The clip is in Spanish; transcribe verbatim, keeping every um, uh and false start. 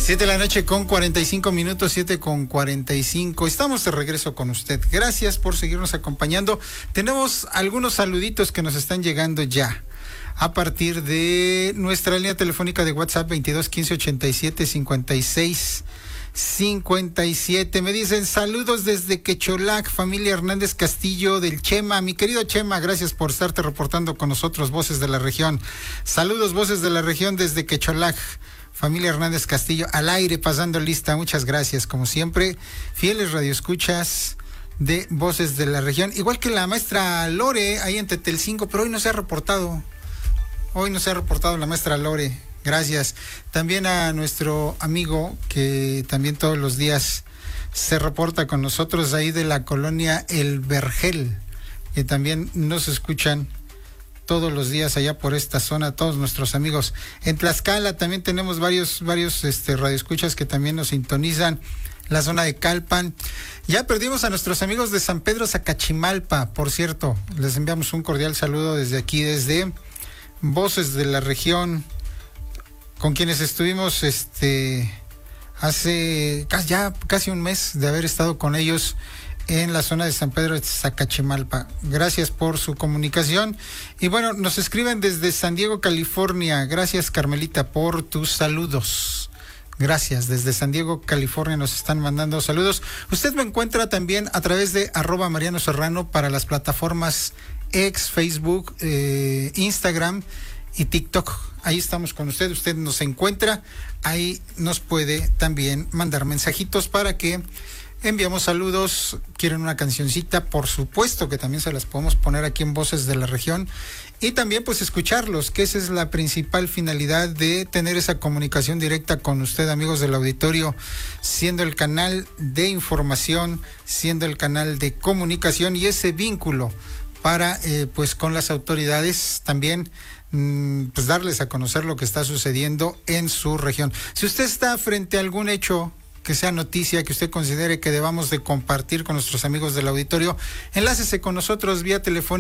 Siete de la noche con cuarenta y cinco minutos, siete con cuarenta y cinco. Estamos de regreso con usted. Gracias por seguirnos acompañando. Tenemos algunos saluditos que nos están llegando ya a partir de nuestra línea telefónica de WhatsApp veintidós quince ochenta y siete cincuenta y seis cincuenta y siete. Me dicen saludos desde Quecholac, familia Hernández Castillo del Chema. Mi querido Chema, gracias por estarte reportando con nosotros, Voces de la Región. Saludos, Voces de la Región desde Quecholac. Familia Hernández Castillo, al aire, pasando lista. Muchas gracias, como siempre. Fieles radioescuchas de Voces de la Región. Igual que la maestra Lore, ahí en Tetelcinco, pero hoy no se ha reportado. Hoy no se ha reportado la maestra Lore. Gracias. También a nuestro amigo, que también todos los días se reporta con nosotros, ahí de la colonia El Vergel, que también nos escuchan todos los días allá por esta zona, todos nuestros amigos. En Tlaxcala también tenemos varios, varios este, radioescuchas que también nos sintonizan. La zona de Calpan. Ya perdimos a nuestros amigos de San Pedro Zacachimalpa, por cierto. Les enviamos un cordial saludo desde aquí, desde Voces de la Región, con quienes estuvimos este hace casi, ya casi un mes de haber estado con ellos en la zona de San Pedro de Zacachimalpa. Gracias por su comunicación. Y bueno, nos escriben desde San Diego, California. Gracias, Carmelita, por tus saludos. Gracias, desde San Diego, California nos están mandando saludos. Usted me encuentra también a través de arroba Mariano Serrano para las plataformas X, Facebook, eh, Instagram y TikTok. Ahí estamos con usted, usted nos encuentra, ahí nos puede también mandar mensajitos para que enviamos saludos. Quieren una cancioncita, por supuesto que también se las podemos poner aquí en Voces de la Región, y también pues escucharlos, que esa es la principal finalidad de tener esa comunicación directa con usted, amigos del auditorio, siendo el canal de información, siendo el canal de comunicación y ese vínculo para eh, pues con las autoridades también, mmm, pues darles a conocer lo que está sucediendo en su región. Si usted está frente a algún hecho que sea noticia, que usted considere que debamos de compartir con nuestros amigos del auditorio, enlácese con nosotros vía telefónica